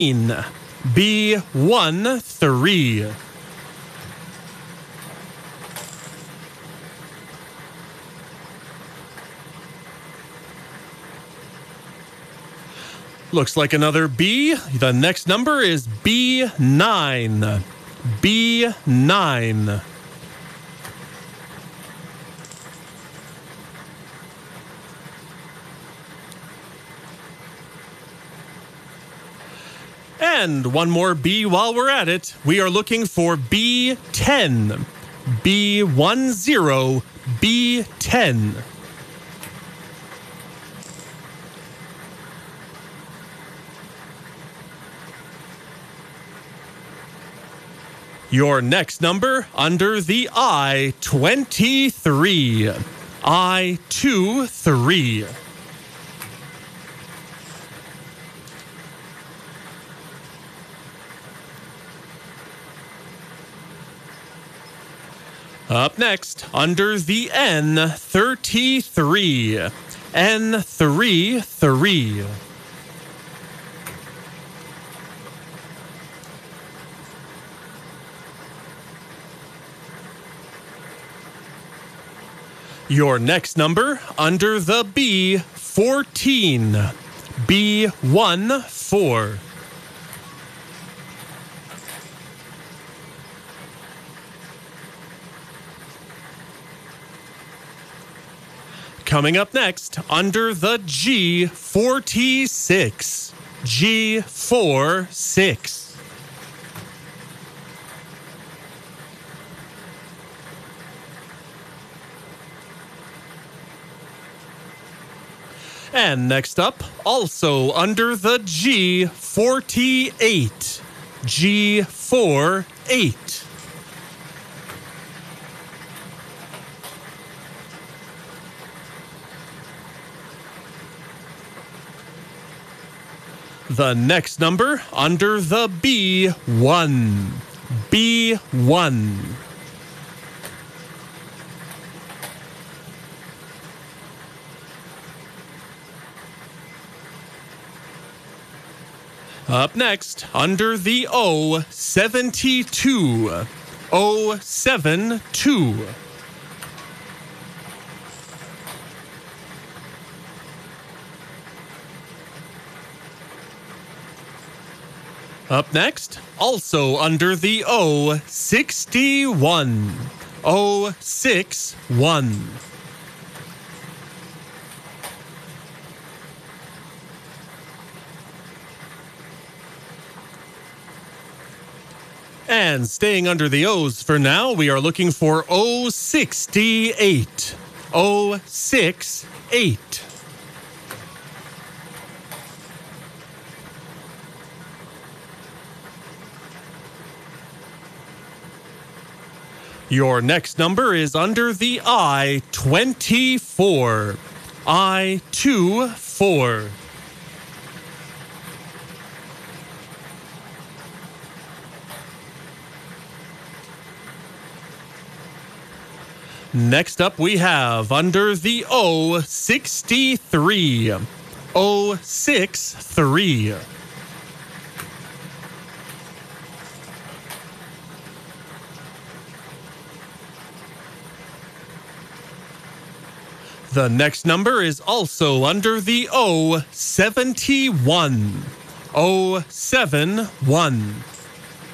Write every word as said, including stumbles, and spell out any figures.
B one three. Looks like another B. The next number is B nine. B nine. And one more B while we're at it. We are looking for B ten. B one zero. B ten. Your next number under the I twenty-three. I two three. Up next, under the N thirty-three. N three three. Your next number under the B fourteen. B one four. Coming up next, under the G forty-six. G forty-six. And next up, also under the G forty-eight. G forty-eight. The next number under the B one. B one. Up next, under the O seventy-two. O seventy-two. Up next, also under the O sixty-one. O sixty-one. And staying under the O's for now, we are looking for O sixty-eight. O sixty-eight. Your next number is under the I twenty-four. I twenty-four. Next up, we have under the O sixty-three. O sixty-three. The next number is also under the O seventy-one. O seventy-one.